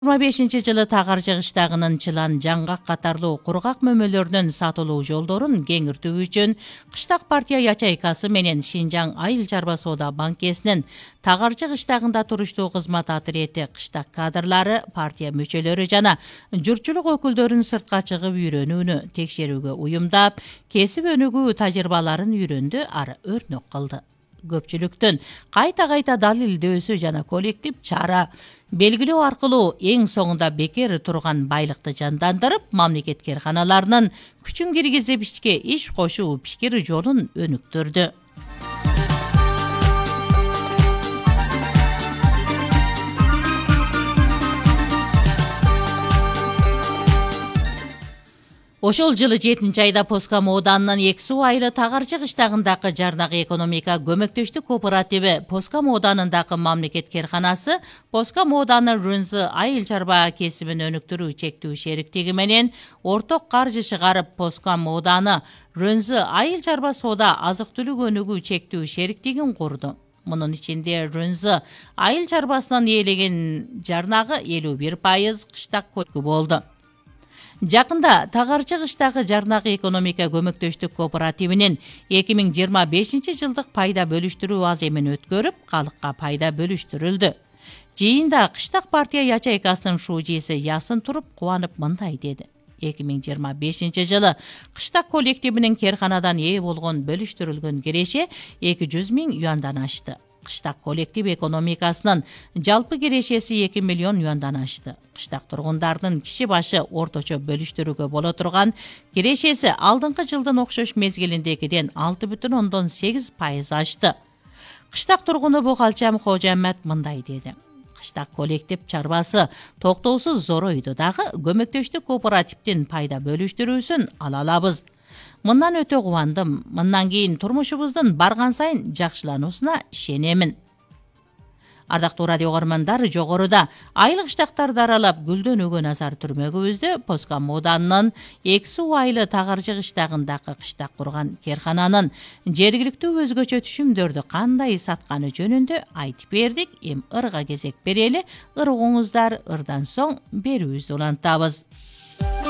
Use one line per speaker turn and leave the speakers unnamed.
2025-жылы Тагырчык ыштагынын чылан, жаңгак катарлуу кургак мөмөлөрүнүн сатылуу жолдорун кеңиртүү үчүн Кыштак партия ячейкасы менен Шинжаң айыл чарба соода банкесинин Тагырчык ыштагында туруштуу кызмат отделети кыштак кадрлары, партия мүчөлөрү жана журтчулук өкүлдөрүн сыртка чыгып үйрөнүүнү текшерүүгө уюмдап, кесип өнүгүү тажрыйбаларын үйрөндү, ары өрнөк кылды. Көпчүлүктүн кайта далилдөөсү жана коллектив чара белгилөө аркылуу эң соңунда бекер турган байлыкты жандандырып, мамлекет кээрханаларынын күчүн киргизип ишке иш кошуу пикир жолун өнүктүрдү. Ошол жылы 7-айда Поска Мооданынын 2 суу айылы Тагырчык ыштагындагы Жарнак экономика көмөктөштүк кооперативи, Поска Мооданындагы мамлекет кээрханасы, Поска Мооданы Рүнзы айыл чарба кесибин өнүктүрүү чектүү шериктиги менен орток каржы чыгарып, Поска Мооданы Рүнзы айыл чарба соода азык-түлүк өнүгүү чектүү шериктигин курду. Мунун ичинде Рүнзы айыл чарбасынан ээлеген жарнагы 51% кыштак көлкү болду. Жакында Тагырчык ыштагы Жарнак экономика көмөктөштүк кооперативинин 2025 жылдык пайда бөлүштүрүү аз эмин өткөрүп, калыкка пайда бөлүштүрүлдү. Жыйында Кыштак партия ячейкасынын шужиси Ясын Туруп кубанып мындай деди: 2025 жылы Кыштак коллективинин кээрханадан ээ болгон бөлүштүрүлгөн киреше 200 000 юандан ашты. Кыштак коллектив экономикасынын жалпы кирешеси 2 миллион юандан ашты. Кыштак тургундарынын киши башы орточо бөлүштүрүүгө боло турган кирешеси алдыңкы жылдын окшош мезгилиндегиден 6,8% ашты. Кыштак тургуну Букалчам Кожоаммат мындай деди: Кыштак коллектив чарбасы токтоосуз зоройду дагы, көмөктөштүк кооперативдин пайда бөлүштүрүүсүн ала алабыз. Мындан өтө кубандым. Мындан кийин турмушубуздун барган сайын жакшылануусуна ишенемин. Ардактуу радио көрөрмандар, жогоруда айыл кыштактарды аралап гүлдөнүүгө назар түрмөгүбүздө Поска Мооданынын 2 суу айылы Тагырчык ыштагындагы кыштак курган кээрхананын жергиликтүү өзгөчө түшүмдөрдү кандай сатканы жөнүндө айтып бердик. Эми ырга кезек берели. Ыргыңыздар, ырдан соң берүүбүздү улантабыз.